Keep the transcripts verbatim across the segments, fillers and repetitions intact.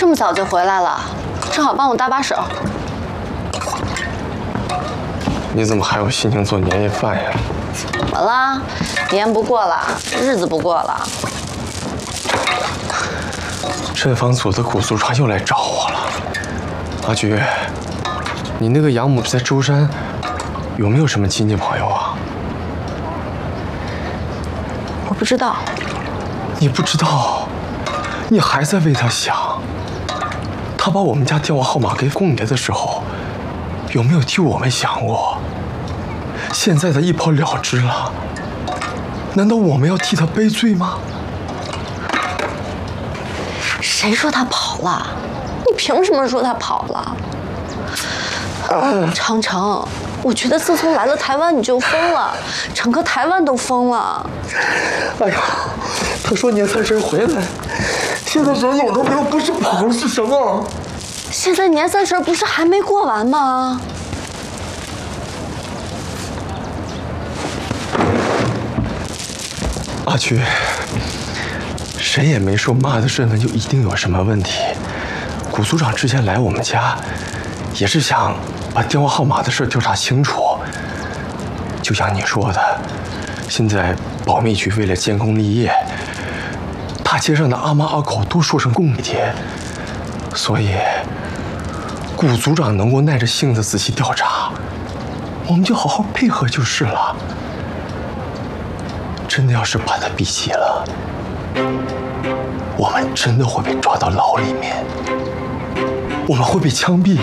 这么早就回来了，正好帮我搭把手。 你怎么还有心情做年夜饭呀？ 怎么了？年不过了，日子不过了。 镇房组的古组长又来找我了。阿菊，你那个养母在舟山有没有什么亲戚朋友啊？ 我不知道。 你不知道？你还在为他想？他把我们家电话号码给供爷的时候，有没有替我们想过？现在他一跑了之了，难道我们要替他背罪吗？ 谁说他跑了？你凭什么说他跑了？长城，我觉得自从来了台湾你就疯了，整个台湾都疯了。 哎呀，他说年三十回来，现在人影都没有，不是跑了是什么？ 现在年三十不是还没过完吗？ 阿菊，谁也没说妈的身份就一定有什么问题。古组长之前来我们家，也是想把电话号码的事调查清楚。就像你说的，现在保密局为了建功立业，大街上的阿猫阿狗都说成共谍，所以古组长能够耐着性子仔细调查，我们就好好配合就是了。真的要是把他逼急了，我们真的会被抓到牢里面，我们会被枪毙。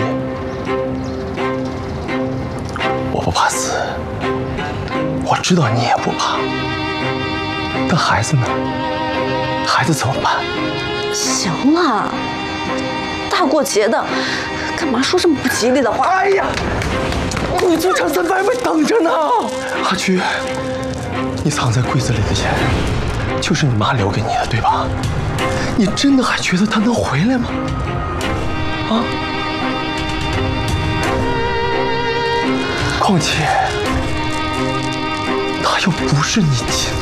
我不怕死，我知道你也不怕。但孩子呢？孩子怎么办？ 行了，大过节的，干嘛说这么不吉利的话？ 哎呀，古组长在外面等着呢。阿菊，你藏在柜子里的钱，就是你妈留给你的，对吧？你真的还觉得他能回来吗？啊？况且，他又不是你亲。